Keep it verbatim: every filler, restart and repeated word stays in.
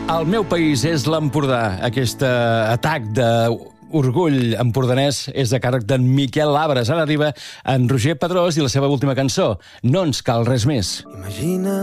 El meu país és l'Empordà. Aquest eh, atac d'orgull empordanès és a càrrec d'en Miquel Labres. Ara arriba en Roger Pedrós i la seva última cançó, No ens cal res més. Imagina